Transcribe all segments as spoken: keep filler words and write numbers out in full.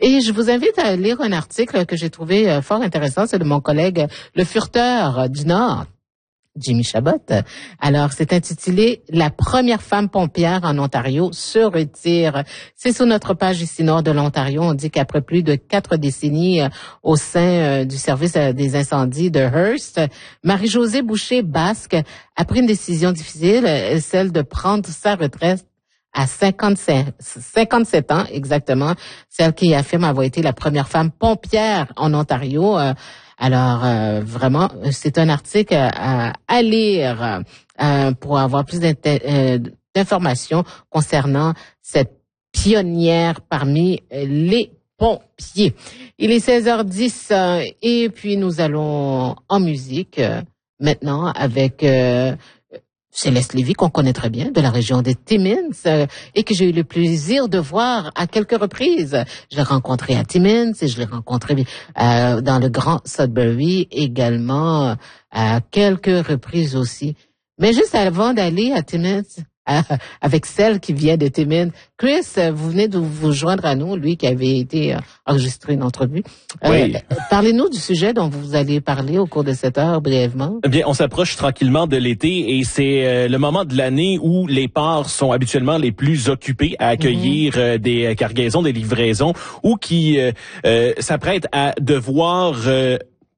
Et je vous invite à lire un article que j'ai trouvé euh, fort intéressant, c'est de mon collègue Le Furteur du Nord, Jimmy Chabot. Alors, c'est intitulé « La première femme pompière en Ontario se retire ». C'est sur notre page ici nord de l'Ontario. On dit qu'après plus de quatre décennies euh, au sein euh, du service euh, des incendies de Hearst, Marie-Josée Boucher-Basque a pris une décision difficile, euh, celle de prendre sa retraite à cinquante-cinq, cinquante-sept ans exactement, celle qui affirme avoir été la première femme pompière en Ontario. Euh, Alors, euh, vraiment, c'est un article à, à lire euh, pour avoir plus d'informations concernant cette pionnière parmi les pompiers. Il est seize heures dix euh, et puis nous allons en musique euh, maintenant avec... Euh, Céleste Lévy, qu'on connaît très bien, de la région des Timmins, euh, et que j'ai eu le plaisir de voir à quelques reprises. Je l'ai rencontré à Timmins et je l'ai rencontré euh, dans le Grand Sudbury également euh, à quelques reprises aussi. Mais juste avant d'aller à Timmins, euh, avec celle qui vient de Timmins, Chris, vous venez de vous joindre à nous, lui qui avait été euh, enregistré une entrevue. Euh, oui. Parlez-nous du sujet dont vous allez parler au cours de cette heure brièvement. Eh bien, on s'approche tranquillement de l'été et c'est euh, le moment de l'année où les ports sont habituellement les plus occupés à accueillir mm-hmm. euh, des cargaisons, des livraisons ou qui euh, euh, s'apprêtent à devoir euh,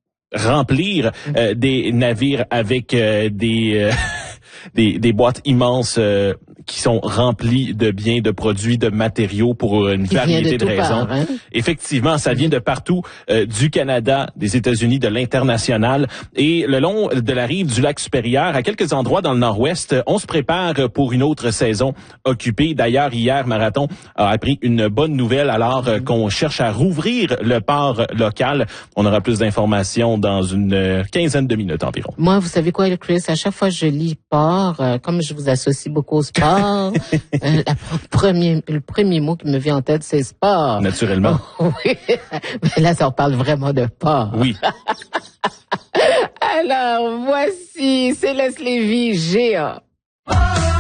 remplir euh, des navires avec euh, des... Euh, Des, des boîtes immenses euh, qui sont remplies de biens, de produits, de matériaux pour une qui variété de, de raisons. Part, hein? Effectivement, ça vient de partout, euh, du Canada, des États-Unis, de l'international. Et le long de la rive du lac supérieur, à quelques endroits dans le nord-ouest, on se prépare pour une autre saison occupée. D'ailleurs, hier, Marathon a appris une bonne nouvelle alors euh, qu'on cherche à rouvrir le port local. On aura plus d'informations dans une quinzaine de minutes environ. Moi, vous savez quoi, Chris, à chaque fois que je lis port, Euh, comme je vous associe beaucoup au sport, euh, la premier, le premier mot qui me vient en tête, c'est sport. Naturellement. Oh, oui, mais là, ça en parle vraiment de sport. Oui. Alors, voici Céleste Lévy, Géant.